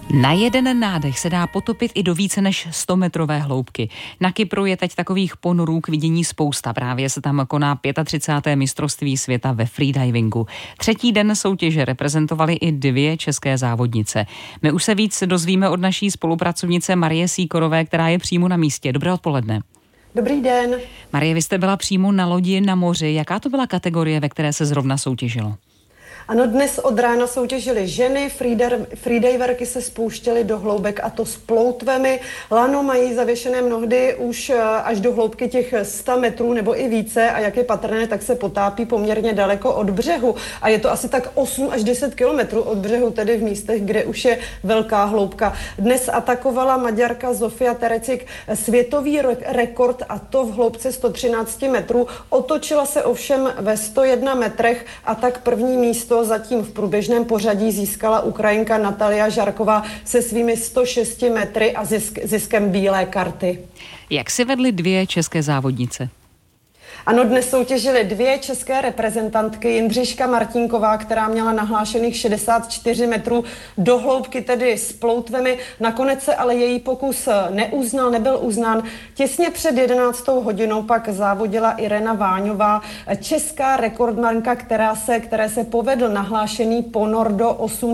Na jeden nádech se dá potopit i do více než 100-metrové hloubky. Na Kypru je teď takových ponorů k vidění spousta. Právě se tam koná 35. mistrovství světa ve freedivingu. Třetí den soutěže reprezentovaly i 2 české závodnice. My už se víc dozvíme od naší spolupracovnice Marie Sýkorové, která je přímo na místě. Dobré odpoledne. Dobrý den. Marie, vy jste byla přímo na lodi na moři. Jaká to byla kategorie, ve které se zrovna soutěžilo? Ano, dnes od rána soutěžily ženy, freediverky se spouštěly do hloubek a to s ploutvemi. Lano mají zavěšené mnohdy už až do hloubky těch 100 metrů nebo i více a jak je patrné, tak se potápí poměrně daleko od břehu. A je to asi tak 8 až 10 kilometrů od břehu, tedy v místech, kde už je velká hloubka. Dnes atakovala Maďarka Zofia Terecik světový rekord a to v hloubce 113 metrů. Otočila se ovšem ve 101 metrech a tak první místo zatím v průběžném pořadí získala Ukrajinka Natalia Žarková se svými 106 metry a ziskem bílé karty. Jak si vedly 2 české závodnice? Ano, dnes soutěžily 2 české reprezentantky. Jindřiška Martinková, která měla nahlášených 64 metrů do hloubky, tedy s ploutvemi. Nakonec se ale její pokus nebyl uznán. Těsně před 11. hodinou pak závodila Irena Váňová, česká rekordmanka, které se povedl nahlášený ponor do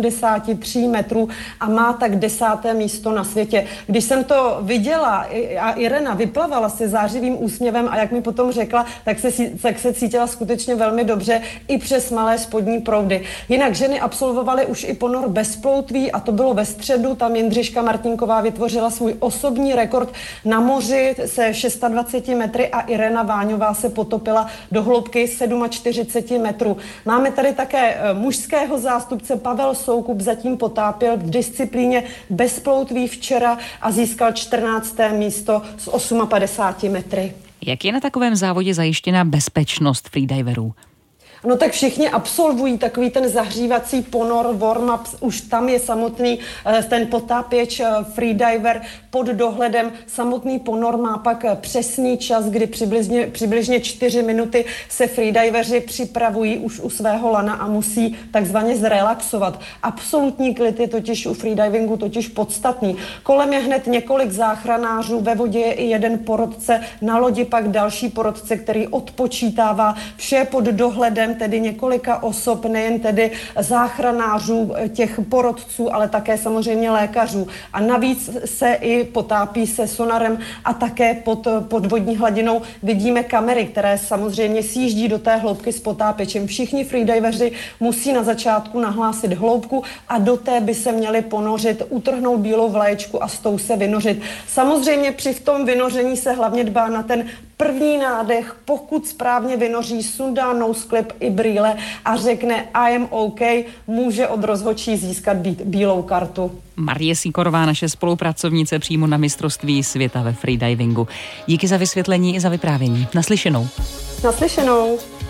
83 metrů a má tak 10. místo na světě. Když jsem to viděla a Irena vyplavala se zářivým úsměvem a jak mi potom řekla, tak se cítila skutečně velmi dobře i přes malé spodní proudy. Jinak ženy absolvovaly už i ponor bez ploutví a to bylo ve středu. Tam Jindřiška Martinková vytvořila svůj osobní rekord na moři se 26 metry a Irena Váňová se potopila do hloubky 47 metrů. Máme tady také mužského zástupce. Pavel Soukup zatím potápěl v disciplíně bez ploutví včera a získal 14. místo z 58 metry. Jak je na takovém závodě zajištěna bezpečnost freediverů? No tak všichni absolvují takový ten zahřívací ponor, warm-up, už tam je samotný ten potápěč, freediver pod dohledem. Samotný ponor má pak přesný čas, kdy přibližně 4 minuty se freediveři připravují už u svého lana a musí takzvaně zrelaxovat. Absolutní klid je totiž u freedivingu podstatný. Kolem je hned několik záchranářů, ve vodě je i jeden porotce, na lodi pak další porotce, který odpočítává, vše pod dohledem tedy několika osob, nejen tedy záchranářů, těch porotců, ale také samozřejmě lékařů. A navíc se i potápí se sonarem a také pod vodní hladinou vidíme kamery, které samozřejmě sjíždí do té hloubky s potápěčem. Všichni freediveři musí na začátku nahlásit hloubku a do té by se měli ponořit, utrhnout bílou vlaječku a s tou se vynořit. Samozřejmě při tom vynoření se hlavně dbá na ten první nádech, pokud správně vynoří, sundá noseclip i brýle a řekne I am OK, může od rozhodčí získat bílou kartu. Marie Sýkorová, naše spolupracovnice přímo na mistrovství světa ve freedivingu. Díky za vysvětlení i za vyprávění. Naslyšenou. Naslyšenou.